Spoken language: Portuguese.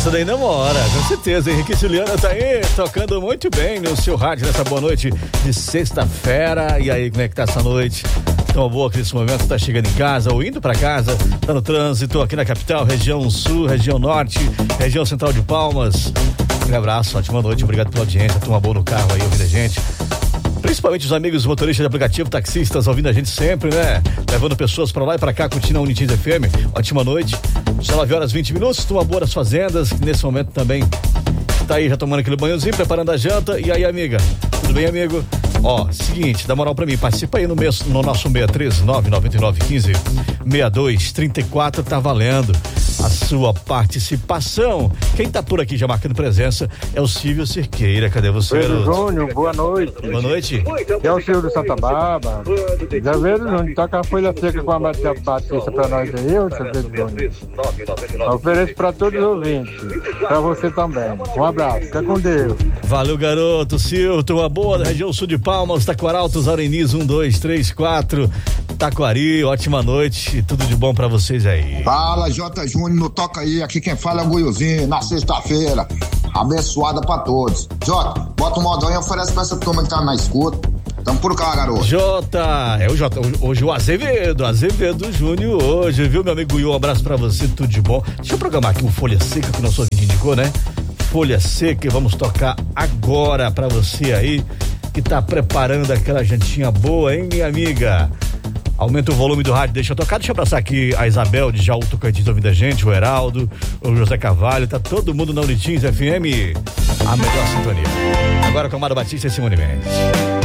Essa daí namora, com certeza. Henrique e Juliana tá aí, tocando muito bem no seu rádio nessa boa noite de sexta-feira. E aí, como é que tá essa noite? Tão boa que nesse momento tá chegando em casa ou indo pra casa, tá no trânsito aqui na capital, região sul, região norte, região central de Palmas. Um abraço, ótima noite, obrigado pela audiência, toma boa no carro aí ouvindo a gente. Principalmente os amigos motoristas de aplicativo, taxistas, ouvindo a gente sempre, né? Levando pessoas pra lá e pra cá, curtindo a Unitins FM. Ótima noite. 19h20, toma boa nas fazendas, que nesse momento também tá aí já tomando aquele banhozinho, preparando a janta. E aí, amiga? Tudo bem, amigo? Ó, seguinte, dá moral pra mim, participa aí no nosso 639-9915-6234, tá valendo a sua participação. Quem tá por aqui já marcando presença é o Silvio Cerqueira. Cadê você, Pedro Júnior, boa noite. Boa noite. É o Silvio de Santa Bárbara. Já viu, Júnior? Toca a folha seca com a Batista pra nós aí, ô Silvio Júnior. Ofereço pra todos os ouvintes. Pra você também. Um abraço, fica com Deus. Valeu, garoto. Silvio, uma boa da região sul de Palmas, Taquaraltos, Arenis, 1, 2, 3, 4. Taquari, ótima noite. Tudo de bom pra vocês aí. Fala, J. Júnior, no Toca Aí. Aqui quem fala é o Goiozinho, na sexta-feira. Abençoada pra todos. Jota, bota o modão e oferece pra essa turma que tá na escuta. Tamo por cá, garoto. Jota, é o Jota, hoje o Azevedo Júnior hoje, viu, meu amigo Guiô? Um abraço pra você, tudo de bom. Deixa eu programar aqui o Folha Seca que o nosso ouvinte indicou, né? Folha Seca, vamos tocar agora pra você aí que tá preparando aquela jantinha boa, hein, minha amiga? Aumenta o volume do rádio, deixa eu tocar. Deixa eu abraçar aqui a Isabel de Jaú Tocantins ouvindo a gente, o Heraldo, o José Carvalho, tá todo mundo na Unitins FM, a melhor sintonia. Agora com a Amado Batista e Simone Mendes.